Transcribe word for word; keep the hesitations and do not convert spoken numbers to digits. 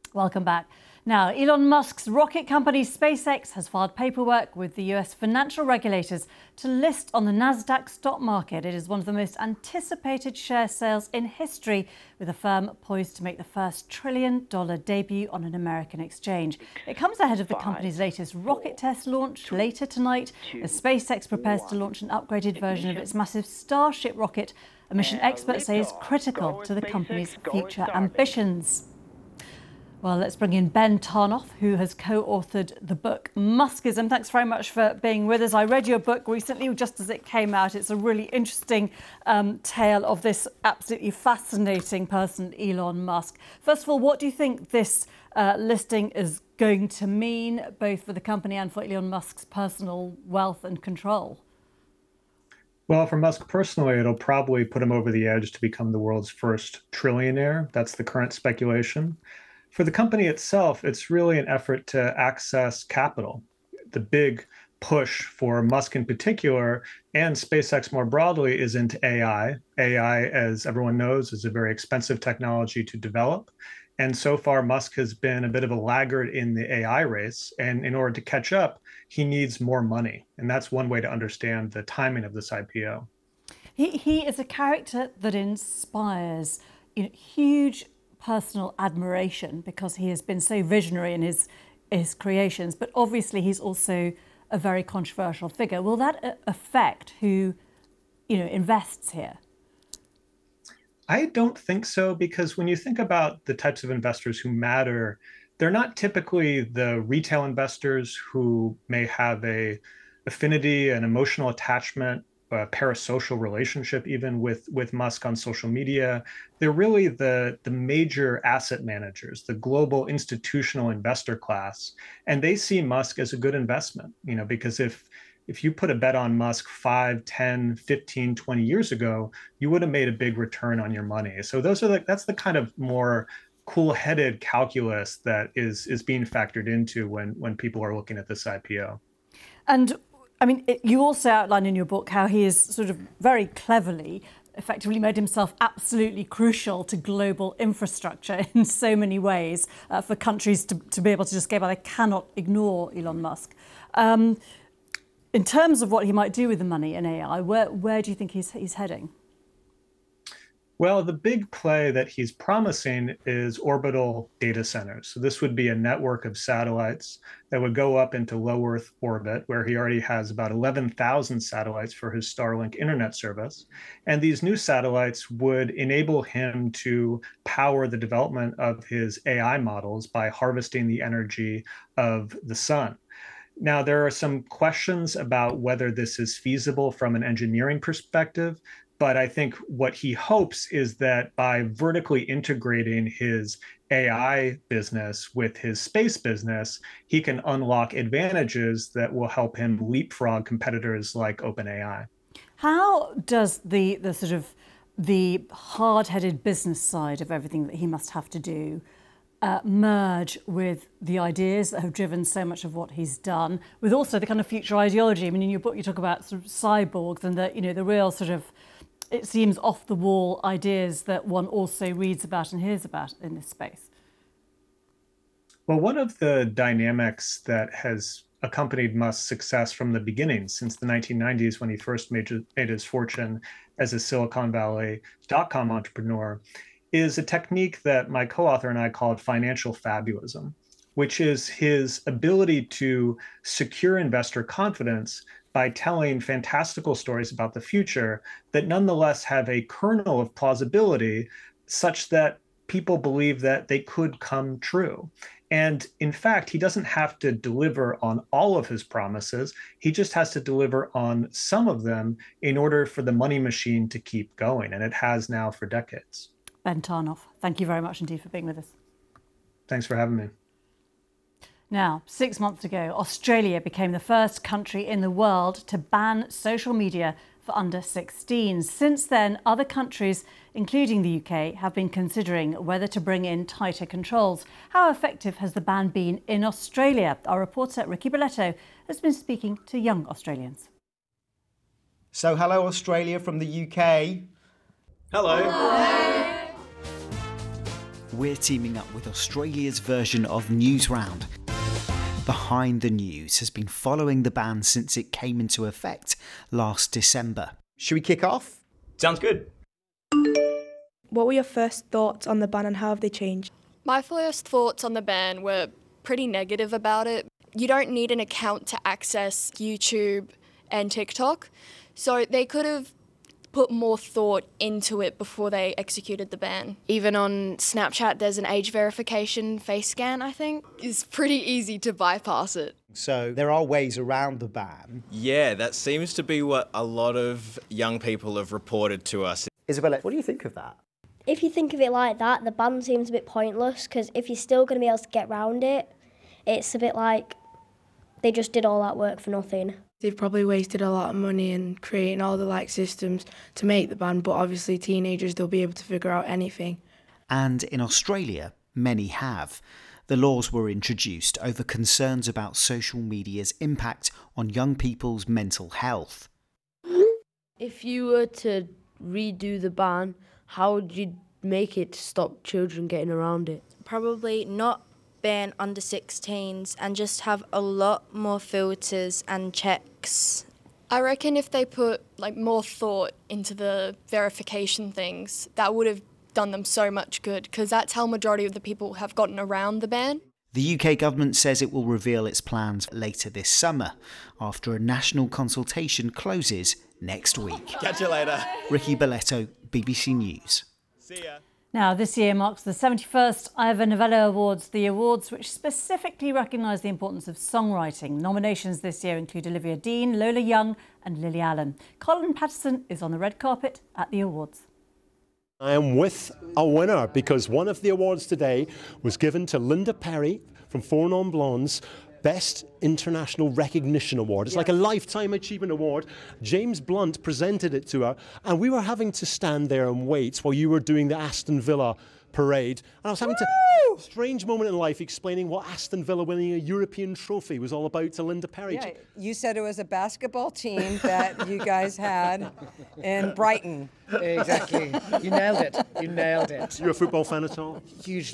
Welcome back. Now, Elon Musk's rocket company SpaceX has filed paperwork with the U S financial regulators to list on the Nasdaq stock market. It is one of the most anticipated share sales in history, with the firm poised to make the first trillion dollar debut on an American exchange. It comes ahead of the company's latest rocket test launch later tonight, as SpaceX prepares to launch an upgraded version of its massive Starship rocket, a mission experts say is critical to the company's future ambitions. Well, let's bring in Ben Tarnoff, who has co-authored the book Muskism. Thanks very much for being with us. I read your book recently, just as it came out. It's a really interesting um, tale of this absolutely fascinating person, Elon Musk. First of all, what do you think this uh, listing is going to mean, both for the company and for Elon Musk's personal wealth and control? Well, for Musk personally, it'll probably put him over the edge to become the world's first trillionaire. That's the current speculation. For the company itself, it's really an effort to access capital. The big push for Musk in particular, and SpaceX more broadly, is into A I. A I, as everyone knows, is a very expensive technology to develop. And so far, Musk has been a bit of a laggard in the A I race. And in order to catch up, he needs more money. And that's one way to understand the timing of this I P O. He, he is a character that inspires, you know, huge personal admiration, because he has been so visionary in his his creations, but obviously he's also a very controversial figure. Will that affect who, you know, invests here? I don't think so, because when you think about the types of investors who matter, they're not typically the retail investors who may have a affinity, an emotional attachment, a parasocial relationship even with, with Musk on social media. They're really the, the major asset managers, the global institutional investor class. And they see Musk as a good investment, you know, because if if you put a bet on Musk five, ten, fifteen, twenty years ago, you would have made a big return on your money. So those are the, that's the kind of more cool-headed calculus that is is being factored into when when people are looking at this I P O. And I mean, it, you also outline in your book how he is sort of very cleverly effectively made himself absolutely crucial to global infrastructure in so many ways, uh, for countries to, to be able to just get by. They cannot ignore Elon Musk. Um, in terms of what he might do with the money in A I, where, where do you think he's, he's heading? Well, the big play that he's promising is orbital data centers. So this would be a network of satellites that would go up into low Earth orbit, where he already has about eleven thousand satellites for his Starlink internet service. And these new satellites would enable him to power the development of his A I models by harvesting the energy of the sun. Now, there are some questions about whether this is feasible from an engineering perspective. But I think what he hopes is that by vertically integrating his A I business with his space business, he can unlock advantages that will help him leapfrog competitors like OpenAI. How does the, the sort of the hard-headed business side of everything that he must have to do uh, merge with the ideas that have driven so much of what he's done, with also the kind of future ideology? I mean, in your book, you talk about sort of cyborgs and the, you know, the real sort of, it seems, off-the-wall ideas that one also reads about and hears about in this space. Well, one of the dynamics that has accompanied Musk's success from the beginning, since the nineteen nineties, when he first made, made his fortune as a Silicon Valley dot-com entrepreneur, is a technique that my co-author and I called financial fabulism, which is his ability to secure investor confidence by telling fantastical stories about the future that nonetheless have a kernel of plausibility, such that people believe that they could come true. And in fact, he doesn't have to deliver on all of his promises. He just has to deliver on some of them in order for the money machine to keep going. And it has now for decades. Ben Tarnoff, thank you very much indeed for being with us. Thanks for having me. Now, six months ago, Australia became the first country in the world to ban social media for under sixteens. Since then, other countries, including the U K, have been considering whether to bring in tighter controls. How effective has the ban been in Australia? Our reporter, Ricky Boletto, has been speaking to young Australians. So, hello, Australia from the U K. Hello. Hello. we're teaming up with Australia's version of Newsround. Behind the News has been following the ban since it came into effect last December. Should we kick off? Sounds good. What were your first thoughts on the ban and how have they changed? My first thoughts on the ban were pretty negative about it. You don't need an account to access YouTube and TikTok, so they could have put more thought into it before they executed the ban. Even on Snapchat, there's an age verification face scan, I think. It's pretty easy to bypass it. So there are ways around the ban. Yeah, that seems to be what a lot of young people have reported to us. Isabella, what do you think of that? If you think of it like that, the ban seems a bit pointless because if you're still going to be able to get around it, it's a bit like they just did all that work for nothing. They've probably wasted a lot of money in creating all the like systems to make the ban, but obviously teenagers, they'll be able to figure out anything. And in Australia, many have. The laws were introduced over concerns about social media's impact on young people's mental health. If you were to redo the ban, how would you make it to stop children getting around it? Probably not ban under sixteens and just have a lot more filters and checks. I reckon if they put like more thought into the verification things, that would have done them so much good because that's how majority of the people have gotten around the ban. The U K government says it will reveal its plans later this summer after a national consultation closes next week. Catch you later. Ricky Belletto, B B C News. See ya. Now, this year marks the seventy-first Ivor Novello Awards, the awards which specifically recognise the importance of songwriting. Nominations this year include Olivia Dean, Lola Young and Lily Allen. Colin Patterson is on the red carpet at the awards. I am with a winner because one of the awards today was given to Linda Perry from Four Non Blondes, Best International Recognition Award. It's like a Lifetime Achievement Award. James Blunt presented it to her, and we were having to stand there and wait while you were doing the Aston Villa parade. And I was having Woo! to, strange moment in life, explaining what Aston Villa winning a European trophy was all about to Linda Perry. Yeah, you said it was a basketball team that you guys had in Brighton. Exactly. You nailed it. You nailed it. You're a football fan at all? Hugely.